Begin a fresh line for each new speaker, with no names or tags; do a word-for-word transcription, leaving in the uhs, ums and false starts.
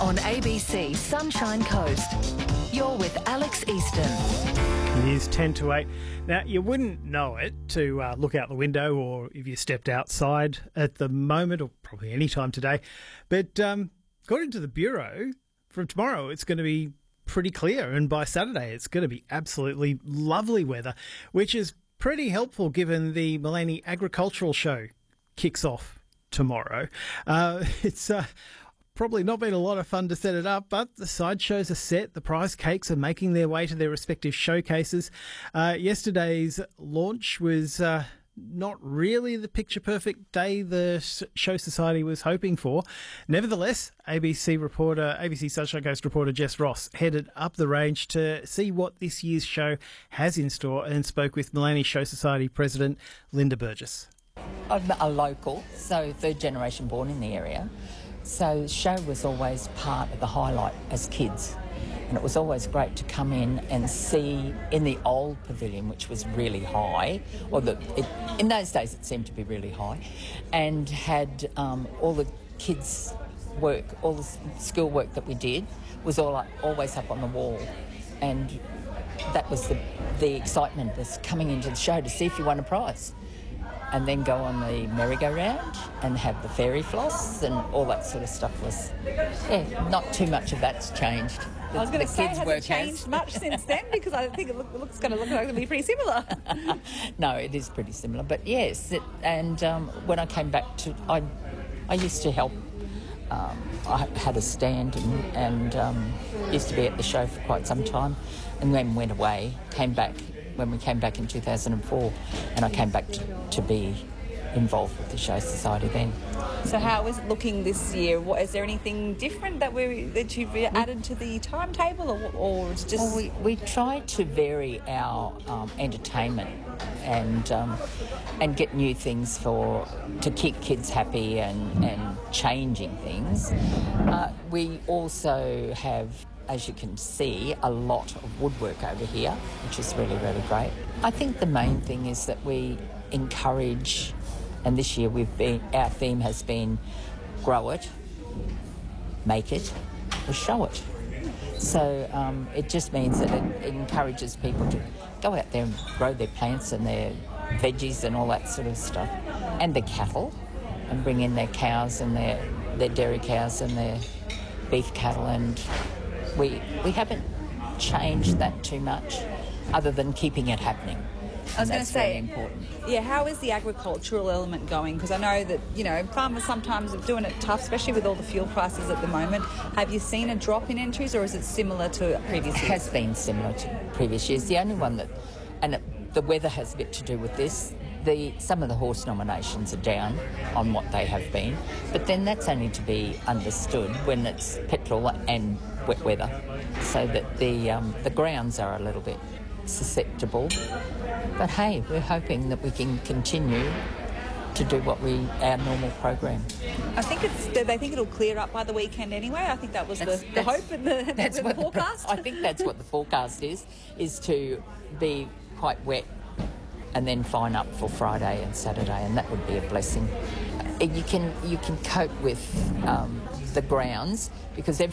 on A B C Sunshine Coast. You're with Alex Easton.
It is ten to eight. Now, you wouldn't know it to uh, look out the window or if you stepped outside at the moment, or probably any time today. But um, according to the Bureau, from tomorrow it's going to be pretty clear, and by Saturday it's going to be absolutely lovely weather, which is pretty helpful given the Maleny Agricultural Show kicks off tomorrow. Uh, it's uh, probably not been a lot of fun to set it up, but the sideshows are set. The prize cakes are making their way to their respective showcases. Uh, yesterday's launch was uh, not really the picture-perfect day the Show Society was hoping for. Nevertheless, A B C reporter, A B C Sunshine Coast reporter Jess Ross headed up the range to see what this year's show has in store and spoke with Maleny Show Society President Linda Burgess.
I'm a local, so third generation born in the area. So the show was always part of the highlight as kids. And it was always great to come in and see in the old pavilion, which was really high, or the, it, in those days it seemed to be really high, and had um, all the kids' work, all the school work that we did was all up, always up on the wall. And that was the, the excitement, was coming into the show to see if you won a prize. And then go on the merry-go-round and have the fairy floss and all that sort of stuff was, yeah, not too much of that's changed. The,
I was going to say,
kids'
has
work
it changed
has.
much since then? Because I think it, look, it looks going to look like it'll be pretty similar.
No, it is pretty similar. But yes, it, and um, when I came back to, I, I used to help. Um, I had a stand and, and um, used to be at the show for quite some time, and then went away, came back. When we came back in two thousand four, and I came back to, to be involved with the Show Society then.
So how is it looking this year? What, is there anything different that we that you've added to the timetable, or, or it's just...
Well, we, we try to vary our um, entertainment and um, and get new things for to keep kids happy and, and changing things. Uh, we also have, as you can see, a lot of woodwork over here, which is really, really great. I think the main thing is that we encourage, and this year we've been, our theme has been grow it, make it, or show it. So um, it just means that it, it encourages people to go out there and grow their plants and their veggies and all that sort of stuff, and their cattle, and bring in their cows and their, their dairy cows and their beef cattle, and We we haven't changed that too much, other than keeping it happening.
I was going to say,
really important.
Yeah, how is the agricultural element going? Because I know that, you know, farmers sometimes are doing it tough, especially with all the fuel prices at the moment. Have you seen a drop in entries, or is it similar to previous years?
It has been similar to previous years. The only one that, and it, the weather has a bit to do with this. The, some of the horse nominations are down on what they have been, but then that's only to be understood when it's petrol and wet weather, so that the um, the grounds are a little bit susceptible. But hey, we're hoping that we can continue to do what we our normal program.
I think it's they think it'll clear up by the weekend anyway. I think that was
That's,
the, the
that's,
hope and the,
that's
the,
what
the forecast.
The, I think that's what the forecast is, is to be quite wet and then fine up for Friday and Saturday, and that would be a blessing. You can you can cope with um, the grounds because